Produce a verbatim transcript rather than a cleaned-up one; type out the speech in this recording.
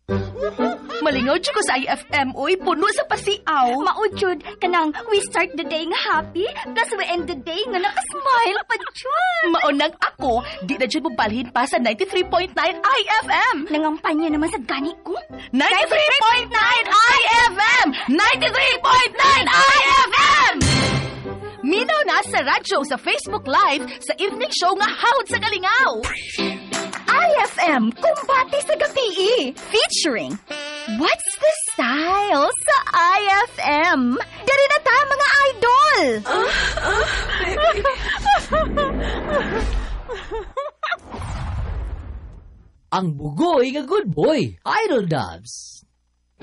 Malingaw dyan ko sa I F M, uy. Puno sa pasiaw. Maudjud kanang we start the day nga happy, plus we end the day nga nakasmile pa dyan. Maunang ako, di na dyan mo balhin pa sa ninety-three point nine I F M. Nangampanya naman sa gani ko. ninety-three point nine I F M! ninety-three point nine I F M! Minaw na sa radyo, sa Facebook Live, sa evening show nga Hawd sa Kalingaw. I F M, kumbati sa gabi. Featuring What's the Style sa I F M. Dari na ta, mga idol. Ang bugoy nga good boy, Idol Dubs.